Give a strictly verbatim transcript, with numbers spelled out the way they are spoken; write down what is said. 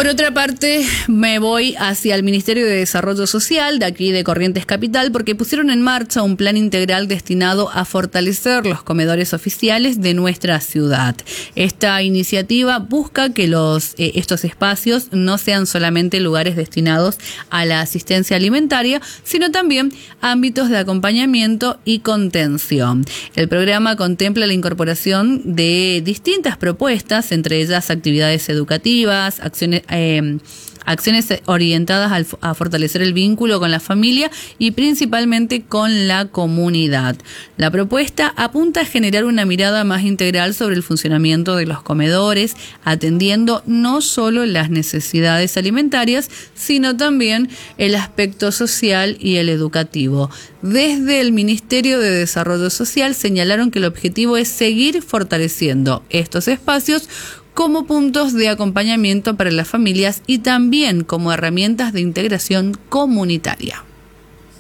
Por otra parte, me voy hacia el Ministerio de Desarrollo Social, de aquí de Corrientes Capital, porque pusieron en marcha un plan integral destinado a fortalecer los comedores oficiales de nuestra ciudad. Esta iniciativa busca que los eh, estos espacios no sean solamente lugares destinados a la asistencia alimentaria, sino también ámbitos de acompañamiento y contención. El programa contempla la incorporación de distintas propuestas, entre ellas actividades educativas, acciones Eh, acciones orientadas al, a fortalecer el vínculo con la familia y principalmente con la comunidad. La propuesta apunta a generar una mirada más integral sobre el funcionamiento de los comedores, atendiendo no solo las necesidades alimentarias, sino también el aspecto social y el educativo. Desde el Ministerio de Desarrollo Social señalaron que el objetivo es seguir fortaleciendo estos espacios como puntos de acompañamiento para las familias y también como herramientas de integración comunitaria.